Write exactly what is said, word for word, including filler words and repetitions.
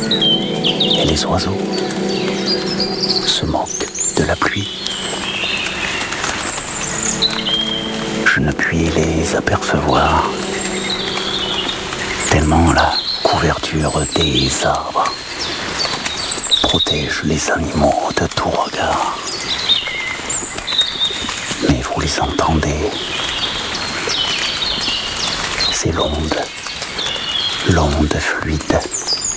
Et les oiseaux se moquent de la pluie. Je ne puis les apercevoir, tellement la couverture des arbres protège les animaux de tout regard. Mais vous les entendez, c'est l'onde, l'onde fluide